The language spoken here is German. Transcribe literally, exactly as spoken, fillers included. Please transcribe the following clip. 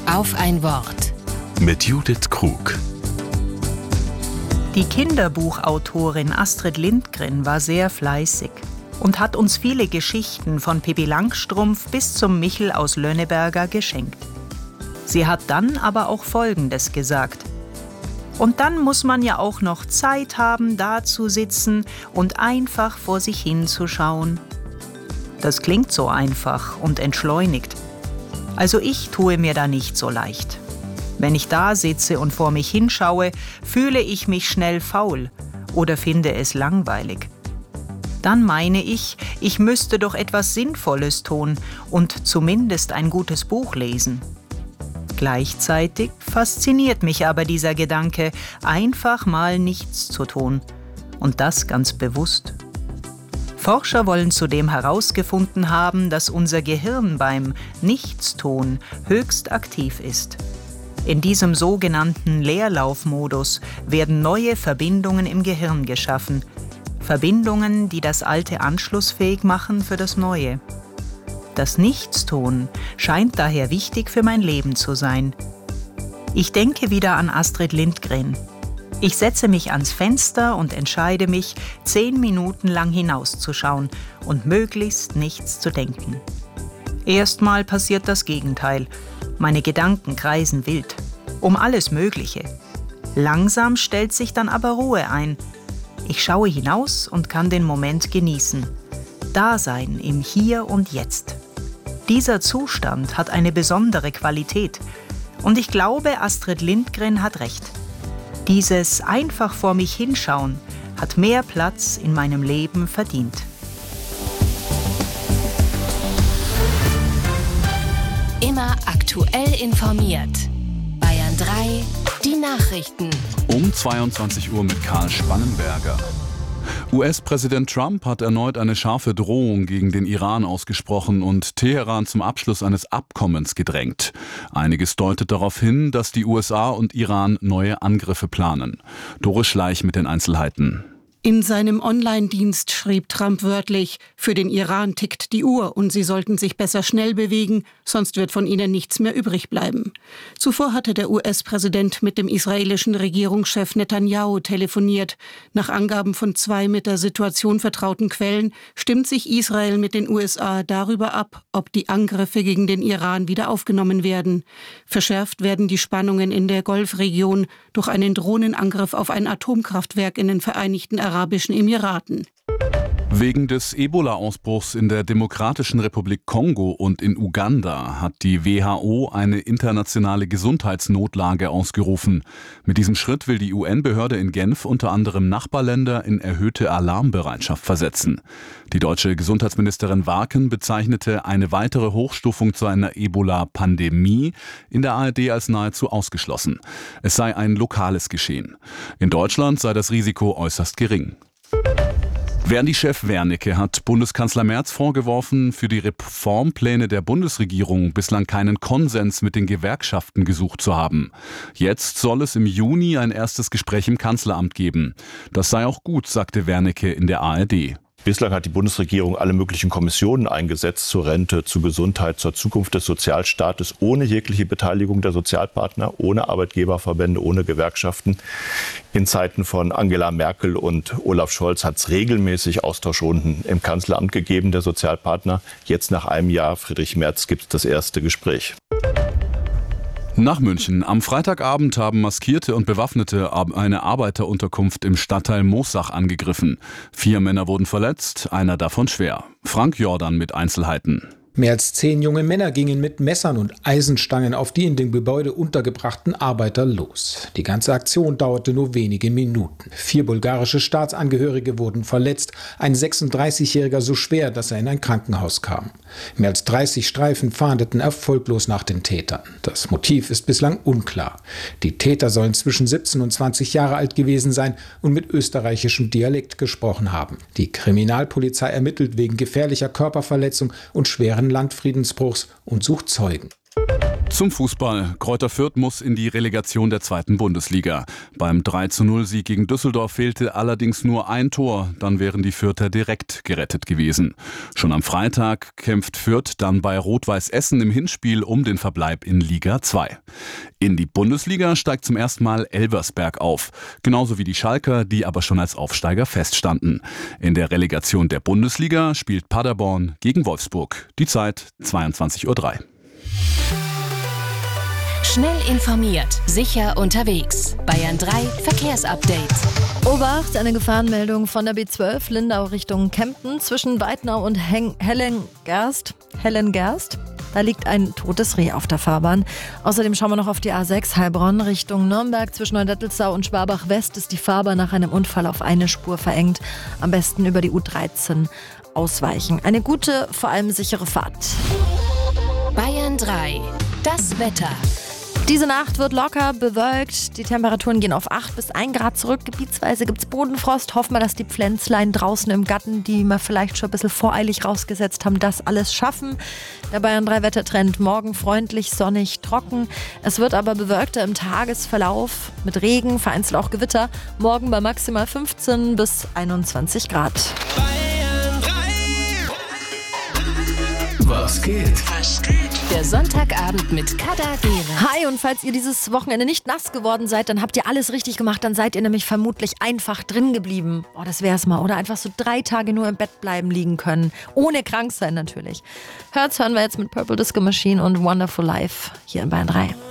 Auf ein Wort. Mit Judith Krug. Die Kinderbuchautorin Astrid Lindgren war sehr fleißig und hat uns viele Geschichten von Pippi Langstrumpf bis zum Michel aus Lönneberger geschenkt. Sie hat dann aber auch Folgendes gesagt: Und dann muss man ja auch noch Zeit haben, da zu sitzen und einfach vor sich hinzuschauen. Das klingt so einfach und entschleunigt. Also ich tue mir da nicht so leicht. Wenn ich da sitze und vor mich hinschaue, fühle ich mich schnell faul oder finde es langweilig. Dann meine ich, ich müsste doch etwas Sinnvolles tun und zumindest ein gutes Buch lesen. Gleichzeitig fasziniert mich aber dieser Gedanke, einfach mal nichts zu tun. Und das ganz bewusst. Forscher wollen zudem herausgefunden haben, dass unser Gehirn beim Nichtstun höchst aktiv ist. In diesem sogenannten Leerlaufmodus werden neue Verbindungen im Gehirn geschaffen. Verbindungen, die das Alte anschlussfähig machen für das Neue. Das Nichtstun scheint daher wichtig für mein Leben zu sein. Ich denke wieder an Astrid Lindgren. Ich setze mich ans Fenster und entscheide mich, zehn Minuten lang hinauszuschauen und möglichst nichts zu denken. Erstmal passiert das Gegenteil. Meine Gedanken kreisen wild, um alles Mögliche. Langsam stellt sich dann aber Ruhe ein. Ich schaue hinaus und kann den Moment genießen. Dasein im Hier und Jetzt. Dieser Zustand hat eine besondere Qualität. Und ich glaube, Astrid Lindgren hat recht. Dieses einfach vor mich hinschauen hat mehr Platz in meinem Leben verdient. Immer aktuell informiert. Bayern drei, die Nachrichten. Um zweiundzwanzig Uhr mit Karl Spannenberger. U S-Präsident Trump hat erneut eine scharfe Drohung gegen den Iran ausgesprochen und Teheran zum Abschluss eines Abkommens gedrängt. Einiges deutet darauf hin, dass die U S A und Iran neue Angriffe planen. Doris Schleich mit den Einzelheiten. In seinem Online-Dienst schrieb Trump wörtlich: Für den Iran tickt die Uhr und sie sollten sich besser schnell bewegen, sonst wird von ihnen nichts mehr übrig bleiben. Zuvor hatte der U S-Präsident mit dem israelischen Regierungschef Netanyahu telefoniert. Nach Angaben von zwei mit der Situation vertrauten Quellen stimmt sich Israel mit den U S A darüber ab, ob die Angriffe gegen den Iran wieder aufgenommen werden. Verschärft werden die Spannungen in der Golfregion durch einen Drohnenangriff auf ein Atomkraftwerk in den Vereinigten Arabischen Emiraten. Wegen des Ebola-Ausbruchs in der Demokratischen Republik Kongo und in Uganda hat die W H O eine internationale Gesundheitsnotlage ausgerufen. Mit diesem Schritt will die U N-Behörde in Genf unter anderem Nachbarländer in erhöhte Alarmbereitschaft versetzen. Die deutsche Gesundheitsministerin Warken bezeichnete eine weitere Hochstufung zu einer Ebola-Pandemie in der A R D als nahezu ausgeschlossen. Es sei ein lokales Geschehen. In Deutschland sei das Risiko äußerst gering. Verdi-Chef Wernicke hat Bundeskanzler Merz vorgeworfen, für die Reformpläne der Bundesregierung bislang keinen Konsens mit den Gewerkschaften gesucht zu haben. Jetzt soll es im Juni ein erstes Gespräch im Kanzleramt geben. Das sei auch gut, sagte Wernicke in der A R D. Bislang hat die Bundesregierung alle möglichen Kommissionen eingesetzt zur Rente, zur Gesundheit, zur Zukunft des Sozialstaates, ohne jegliche Beteiligung der Sozialpartner, ohne Arbeitgeberverbände, ohne Gewerkschaften. In Zeiten von Angela Merkel und Olaf Scholz hat es regelmäßig Austauschrunden im Kanzleramt gegeben, der Sozialpartner. Jetzt nach einem Jahr, Friedrich Merz, gibt es das erste Gespräch. Nach München. Am Freitagabend haben Maskierte und Bewaffnete eine Arbeiterunterkunft im Stadtteil Moosach angegriffen. Vier Männer wurden verletzt, einer davon schwer. Frank Jordan mit Einzelheiten. Mehr als zehn junge Männer gingen mit Messern und Eisenstangen auf die in dem Gebäude untergebrachten Arbeiter los. Die ganze Aktion dauerte nur wenige Minuten. Vier bulgarische Staatsangehörige wurden verletzt, ein sechsunddreißigjähriger so schwer, dass er in ein Krankenhaus kam. Mehr als dreißig Streifen fahndeten erfolglos nach den Tätern. Das Motiv ist bislang unklar. Die Täter sollen zwischen siebzehn und zwanzig Jahre alt gewesen sein und mit österreichischem Dialekt gesprochen haben. Die Kriminalpolizei ermittelt wegen gefährlicher Körperverletzung und schweren Landfriedensbruchs und sucht Zeugen. Zum Fußball. Greuther Fürth muss in die Relegation der zweiten Bundesliga. Beim drei zu null Sieg gegen Düsseldorf fehlte allerdings nur ein Tor. Dann wären die Fürther direkt gerettet gewesen. Schon am Freitag kämpft Fürth dann bei Rot-Weiß Essen im Hinspiel um den Verbleib in Liga zwei. In die Bundesliga steigt zum ersten Mal Elversberg auf. Genauso wie die Schalker, die aber schon als Aufsteiger feststanden. In der Relegation der Bundesliga spielt Paderborn gegen Wolfsburg. Die Zeit zweiundzwanzig Uhr drei. Schnell informiert, sicher unterwegs. Bayern drei Verkehrsupdate. Obacht, eine Gefahrenmeldung von der B zwölf Lindau Richtung Kempten zwischen Weidnau und Heng- Hellengerst. Hellengerst. Da liegt ein totes Reh auf der Fahrbahn. Außerdem schauen wir noch auf die A sechs Heilbronn Richtung Nürnberg. Zwischen Neudettelsau und Schwabach West ist die Fahrbahn nach einem Unfall auf eine Spur verengt. Am besten über die U dreizehn ausweichen. Eine gute, vor allem sichere Fahrt. Bayern drei. Das Wetter. Diese Nacht wird locker bewölkt. Die Temperaturen gehen auf acht bis ein Grad zurück. Gebietsweise gibt es Bodenfrost. Hoffen wir, dass die Pflänzlein draußen im Garten, die wir vielleicht schon ein bisschen voreilig rausgesetzt haben, das alles schaffen. Der Bayern drei Wettertrend: morgen freundlich, sonnig, trocken. Es wird aber bewölkter im Tagesverlauf mit Regen, vereinzelt auch Gewitter. Morgen bei maximal fünfzehn bis einundzwanzig Grad. Bayern drei. Was geht? Was geht? Der Sonntagabend mit Kader Behre. Hi, und falls ihr dieses Wochenende nicht nass geworden seid, dann habt ihr alles richtig gemacht. Dann seid ihr nämlich vermutlich einfach drin geblieben. Oh, das wär's mal. Oder einfach so drei Tage nur im Bett bleiben liegen können. Ohne krank sein natürlich. Hört's hören wir jetzt mit Purple Disco Machine und Wonderful Life hier in Bayern drei.